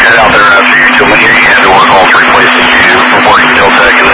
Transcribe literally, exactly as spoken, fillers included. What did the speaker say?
head out there after you. Till we hear you had to work all three places you from working Deltec and